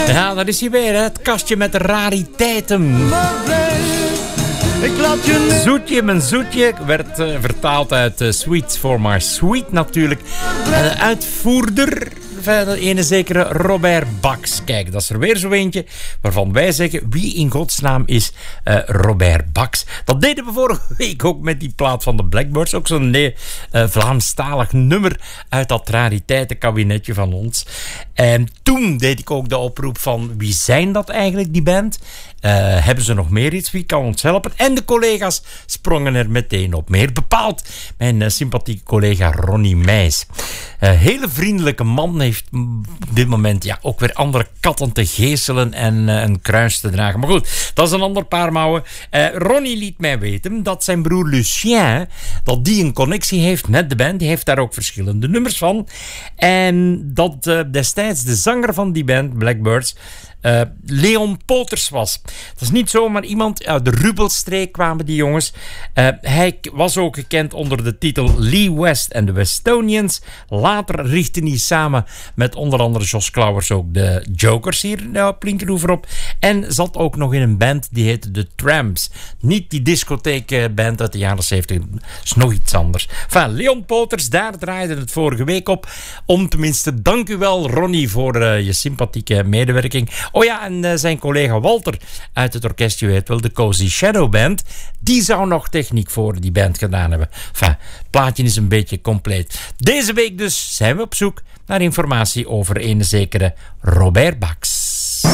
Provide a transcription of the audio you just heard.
Ja, daar is hij weer, hè? Het kastje met de rariteiten. Ik laat je Zoetje, mijn zoetje werd vertaald uit Sweet for My Sweet natuurlijk. En de uitvoerder van de ene zekere Robert Bax. Kijk, dat is er weer zo eentje waarvan wij zeggen, wie in godsnaam is Robert Bax? Dat deden we vorige week ook met die plaat van de Blackbirds. Ook zo'n Vlaamstalig nummer uit dat rariteitenkabinetje van ons. En toen deed ik ook de oproep van, wie zijn dat eigenlijk, die band? Hebben ze nog meer iets? Wie kan ons helpen? En de collega's sprongen er meteen op. Meer bepaald mijn sympathieke collega Ronnie Meijs. Hele vriendelijke man, heeft op dit moment ook weer andere katten te geeselen en een kruis te dragen. Maar goed, dat is een ander paar mouwen. Ronnie liet mij weten dat zijn broer Lucien, dat die een connectie heeft met de band. Die heeft daar ook verschillende nummers van. En dat destijds de zanger van die band, Blackbirds, Leon Poters was. Dat is niet zomaar iemand uit de Rubelstreek kwamen die jongens. Hij was ook gekend onder de titel Lee West en de Westonians. Later richtte hij samen met onder andere Jos Klauwers ook de Jokers hier op Linkeroever op. En zat ook nog in een band die heette The Tramps. Niet die discotheekband uit de jaren 70. Dat is nog iets anders. Enfin, Leon Poters, daar draaide het vorige week op. Om tenminste, dank u wel Ronnie voor je sympathieke medewerking. Oh ja, en zijn collega Walter uit het orkest, je weet wel, de Cozy Shadow Band, die zou nog techniek voor die band gedaan hebben. Enfin, het plaatje is een beetje compleet. Deze week dus zijn we op zoek naar informatie over een zekere Robert Bax.